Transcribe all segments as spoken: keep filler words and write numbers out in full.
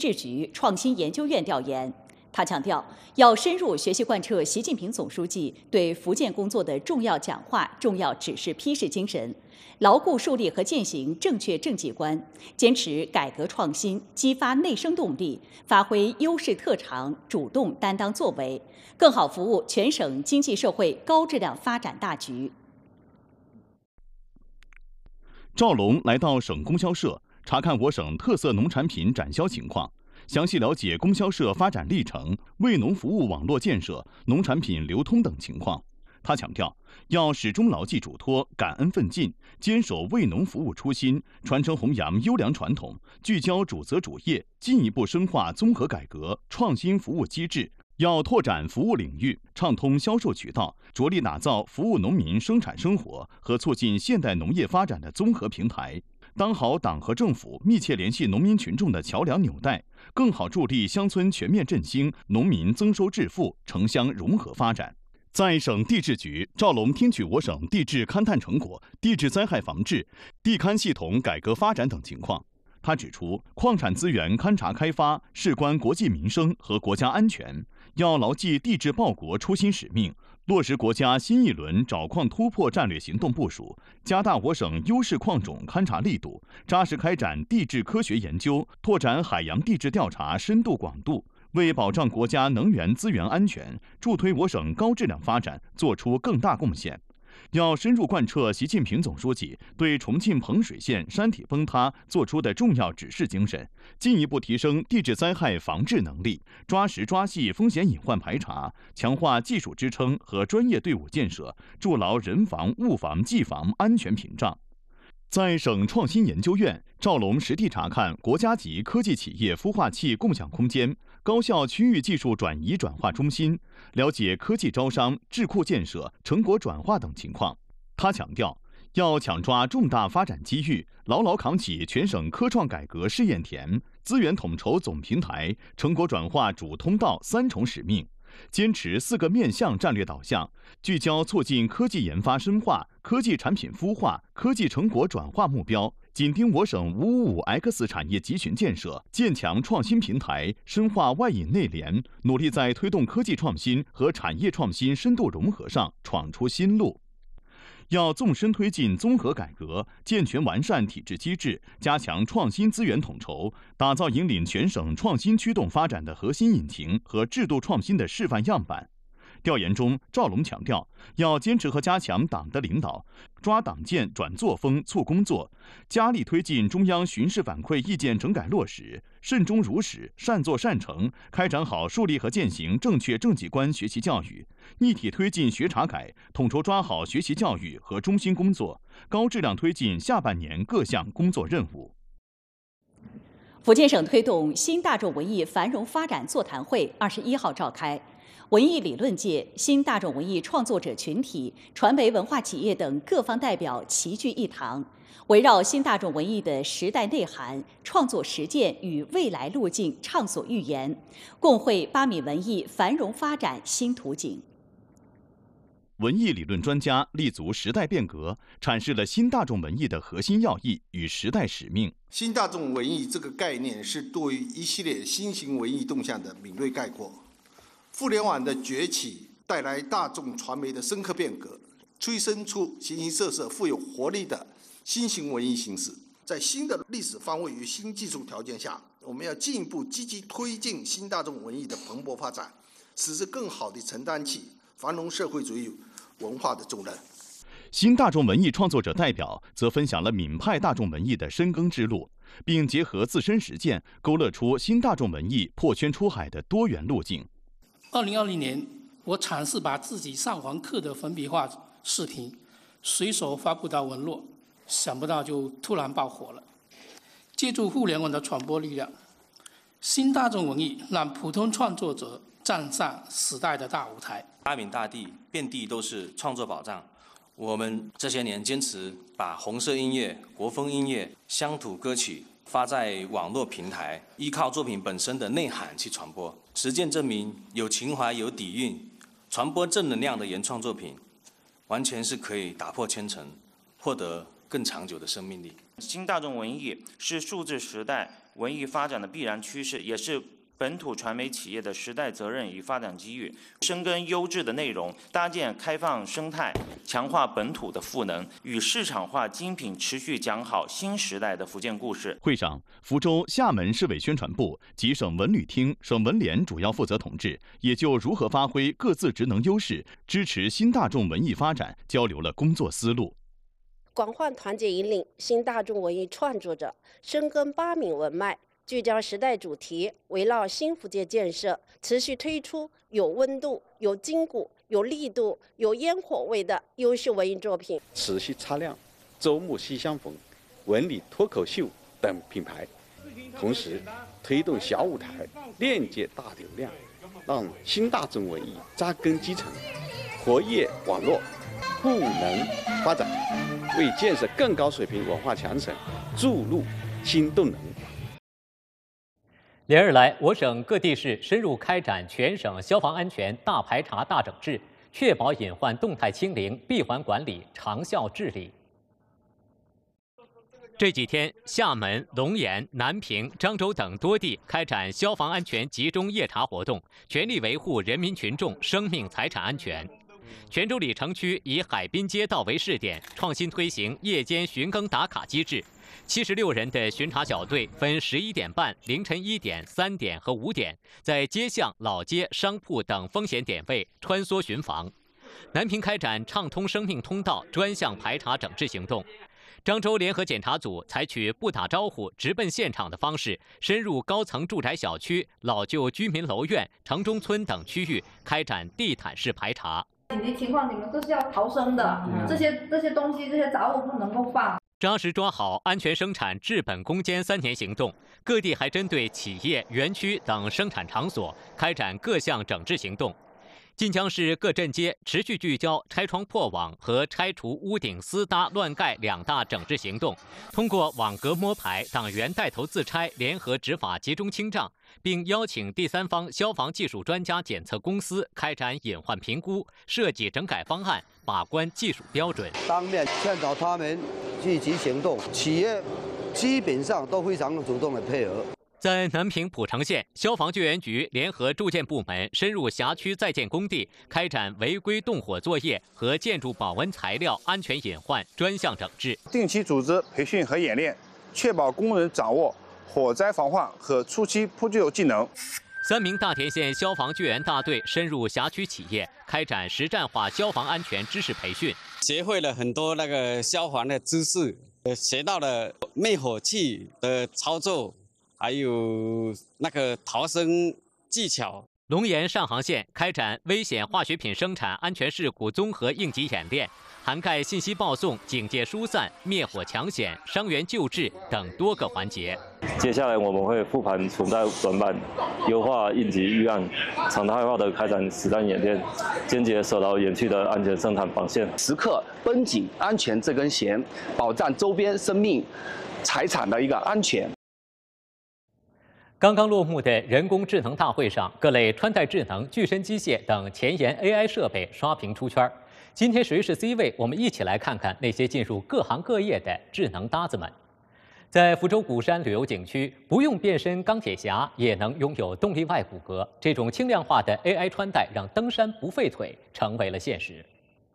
治局创新研究院调研。他强调，要深入学习贯彻习近平总书记对福建工作的重要讲话、重要指示批示精神，牢固树立和践行正确政绩观，坚持改革创新，激发内生动力，发挥优势特长，主动担当作为，更好服务全省经济社会高质量发展大局。 赵龙来到省供销社，查看我省特色农产品展销情况，详细了解供销社发展历程、为农服务网络建设、农产品流通等情况。他强调，要始终牢记嘱托、感恩奋进，坚守为农服务初心，传承弘扬优良传统，聚焦主责主业，进一步深化综合改革、创新服务机制。要拓展服务领域，畅通销售渠道，着力打造服务农民生产生活和促进现代农业发展的综合平台，当好党和政府密切联系农民群众的桥梁纽带，更好助力乡村全面振兴、农民增收致富、城乡融合发展。在省地质局，赵龙听取我省地质勘探成果、地质灾害防治、地勘系统改革发展等情况。他指出，矿产资源勘察开发事关国计民生和国家安全，要牢记地质报国初心使命，落实国家新一轮找矿突破战略行动部署，加大我省优势矿种勘察力度，扎实开展地质科学研究，拓展海洋地质调查深度广度，为保障国家能源资源安全、助推我省高质量发展作出更大贡献。要深入贯彻习近平总书记对重庆彭水县山体崩塌作出的重要指示精神，进一步提升地质灾害防治能力，抓实抓细风险隐患排查，强化技术支撑和专业队伍建设，筑牢人防、物防、技防安全屏障。在省创新研究院，赵龙实地查看国家级科技企业孵化器共享空间、高校区域技术转移转化中心，了解科技招商、智库建设、成果转化等情况。他强调，要抢抓重大发展机遇，牢牢扛起全省科创改革试验田、资源统筹总平台、成果转化主通道三重使命。坚持四个面向战略导向，聚焦促进科技研发深化、科技产品孵化、科技成果转化目标，紧盯我省“五五五 X” 产业集群建设，建强创新平台，深化外引内联，努力在推动科技创新和产业创新深度融合上闯出新路。要纵深推进综合改革，健全完善体制机制，加强创新资源统筹，打造引领全省创新驱动发展的核心引擎和制度创新的示范样板。调研中，赵龙强调，要坚持和加强党的领导，抓党建转作风促工作，加力推进中央巡视反馈意见整改落实，慎终如始、善作善成，开展好树立和践行正确政绩观学习教育，一体推进学查改，统筹抓好学习教育和中心工作，高质量推进下半年各项工作任务。 福建省推动新大众文艺繁荣发展座谈会二十一号召开。文艺理论界、新大众文艺创作者群体、传媒文化企业等各方代表齐聚一堂，围绕新大众文艺的时代内涵、创作实践与未来路径畅所欲言，共绘八米文艺繁荣发展新图景。 文艺理论专家立足时代变革，阐释了新大众文艺的核心要义与时代使命。 新大众文艺这个概念是对于一系列新型文艺动向的敏锐概括。互联网的崛起带来大众传媒的深刻变革，催生出形形色色富有活力的新型文艺形式。在新的历史方位与新技术条件下，我们要进一步积极推进新大众文艺的蓬勃发展，使之更好地承担起繁荣社会主义文化的重任。 新大众文艺创作者代表则分享了闽派大众文艺的深耕之路，并结合自身实践，勾勒出新大众文艺破圈出海的多元路径。 二零二零年，我尝试把自己上完课的粉笔画视频随手发布到网络，想不到就突然爆火了。借助互联网的传播力量，新大众文艺让普通创作者站上时代的大舞台。 大闽大地遍地都是创作宝藏，我们这些年坚持把红色音乐、国风音乐、乡土歌曲发在网络平台，依靠作品本身的内涵去传播。实践证明，有情怀、有底蕴，传播正能量的原创作品，完全是可以打破圈层，获得更长久的生命力。 新大众文艺是数字时代文艺发展的必然趋势，也是本土传媒企业的时代责任与发展机遇。深耕优质的内容，搭建开放生态，强化本土的赋能，与市场化精品持续讲好新时代的福建故事。 会上，福州、厦门市委宣传部及省文旅厅、省文联主要负责同志也就如何发挥各自职能优势，支持新大众文艺发展，交流了工作思路。 广泛团结引领新大众文艺创作者，深耕八闽文脉，聚焦时代主题，围绕新福建建设，持续推出有温度、有筋骨、有力度、有烟火味的优秀文艺作品。 持续擦亮周末西相逢、文理脱口秀等品牌，同时推动小舞台，链接大流量，让新大众文艺扎根基层，活跃网络，赋能发展，为建设更高水平文化强省注入新动能。 连日来，我省各地市深入开展全省消防安全大排查、大整治，确保隐患动态清零、闭环管理、长效治理。这几天，厦门、龙岩、南平、漳州等多地开展消防安全集中夜查活动，全力维护人民群众生命财产安全。泉州里城区以海滨街道为试点，创新推行夜间巡更打卡机制。七十六人的巡查小队分十一点半、凌晨一点、三点和五点，在街巷、老街、商铺等风险点位穿梭巡防。南平开展畅通生命通道专项排查整治行动。漳州联合检查组采取不打招呼直奔现场的方式，深入高层住宅小区、老旧居民楼院、城中村等区域开展地毯式排查。 紧急情况，你们都是要逃生的，嗯、这些这些东西、这些杂物不能够放。 扎实抓好安全生产治本攻坚三年行动，各地还针对企业、园区等生产场所开展各项整治行动。晋江市各镇街持续聚焦拆窗破网和拆除屋顶私搭乱盖两大整治行动，通过网格摸排、党员带头自拆联合执法集中清账，并邀请第三方消防技术专家检测公司开展隐患评估，设计整改方案，把关技术标准。 当面劝导他们积极行动，企业基本上都非常主动的配合。 在南平蒲城县，消防救援局联合住建部门深入辖区在建工地，开展违规动火作业和建筑保温材料安全隐患专项整治， 定期组织培训和演练，确保工人掌握火灾防患和初期扑救技能。 三明大田县消防救援大队深入辖区企业，开展实战化消防安全知识培训， 学会了很多那个消防的知识，呃，学到了灭火器的操作。还有那个逃生技巧。 龙岩上杭县开展危险化学品生产安全事故综合应急演练，涵盖信息报送、警戒疏散、灭火抢险、伤员救治等多个环节。 接下来我们会复盘存在短板，优化应急预案，常态化的开展实战演练，坚决守牢园区的安全生产防线， 时刻绷紧安全这根弦，保障周边生命财产的一个安全。 刚刚落幕的人工智能大会上，各类穿戴智能、具身机械等前沿 A I 设备刷屏出圈。今天谁是 C 位？我们一起来看看那些进入各行各业的智能搭子们。在福州鼓山旅游景区，不用变身钢铁侠也能拥有动力外骨骼，这种轻量化的 A I 穿戴让登山不费腿成为了现实。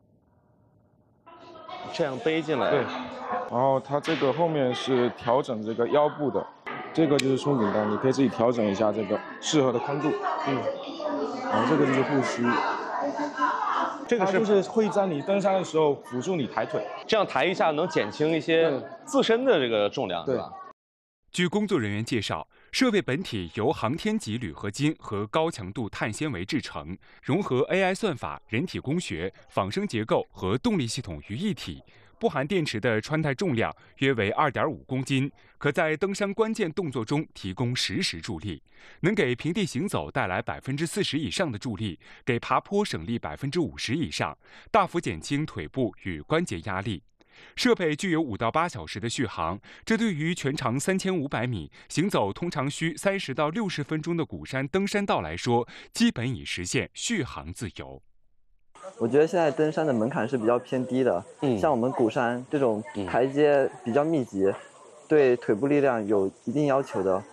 这样背进来， 对，然后它这个后面是调整这个腰部的。这个就是松紧带，你可以自己调整一下这个适合的宽度。嗯，然后这个就是护膝，这个是就是会在你登山的时候辅助你抬腿， 这样抬一下能减轻一些自身的这个重量，对吧？ 据工作人员介绍，设备本体由航天级铝合金和高强度碳纤维制成，融合 A I 算法、人体工学、仿生结构和动力系统于一体。不含电池的穿戴重量约为 二点五公斤，可在登山关键动作中提供实时助力，能给平地行走带来百分之四十以上的助力，给爬坡省力百分之五十以上，大幅减轻腿部与关节压力。设备具有五到八小时的续航，这对于全长三千五百米、行走通常需三十到六十分钟的鼓山登山道来说，基本已实现续航自由。 我觉得现在登山的门槛是比较偏低的，嗯，像我们鼓山这种台阶比较密集，嗯、对腿部力量有一定要求的。